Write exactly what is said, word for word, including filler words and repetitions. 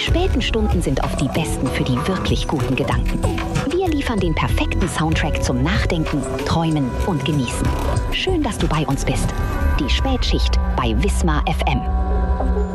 späten Stunden sind oft die besten für die wirklich guten Gedanken. Wir liefern den perfekten Soundtrack zum Nachdenken, Träumen und Genießen. Schön, dass du bei uns bist. Die Spätschicht bei Wismar F M.